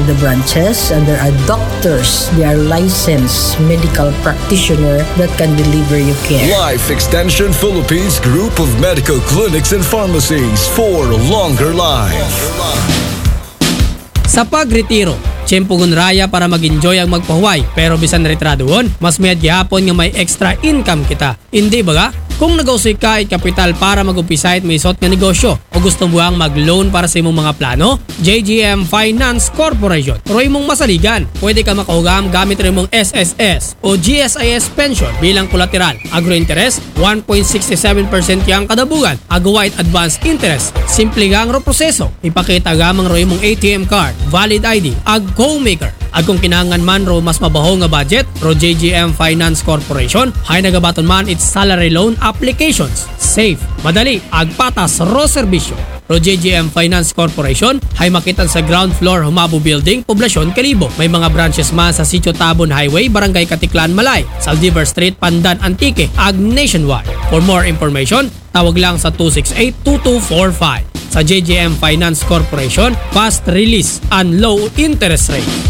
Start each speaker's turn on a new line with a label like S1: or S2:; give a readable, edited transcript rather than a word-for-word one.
S1: the branches and there are doctors. They are licensed medical practitioner that can deliver you care.
S2: Life Extension Philippines Group of Medical Clinics and Pharmacies for longer life.
S3: Sa pagretiro, tiyempo gunraya para mag-enjoy ang magpahuway. Pero bisan retradoon, mas may gihapon nga may extra income kita. Hindi ba? Kung nag-usoy ka kapital para mag-umpisa at may isot nga negosyo o gusto mo ang mag-loan para sa imong mga plano, JGM Finance Corporation. Pero imong masaligan, pwede ka makahugam gamit rin mong SSS o GSIS pension bilang kolateral. Agro-interest, 1.67% yang kadabugan. Agawait advance interest. Simple gang ro proseso. Ipakita gamang ro imong ATM card, valid ID, ag co-maker. At kung kinangan man ro mas mabaho nga budget, ro JGM Finance Corporation, hay nagabaton man its salary loan applications. Safe, madali, agpatas ro serbisyo. Ro JGM Finance Corporation, hay makitan sa ground floor Humabo Building, Poblasyon, Calibo. May mga branches man sa Sitio Tabon Highway, Barangay Katiklan, Malay, Saldivar Street, Pandan, Antique, ag nationwide. For more information, tawag lang sa 268-2245. Sa JGM Finance Corporation, fast release and low interest rate.